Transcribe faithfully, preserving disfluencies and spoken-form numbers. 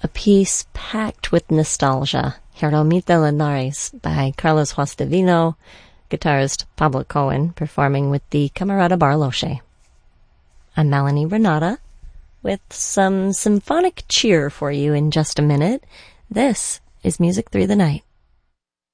a piece packed with nostalgia, Jeromita Linares by Carlos Juastavino, guitarist Pablo Cohen performing with the Camerata Barloche. I'm Melanie Renata with some symphonic cheer for you in just a minute. This is Music Through the Night.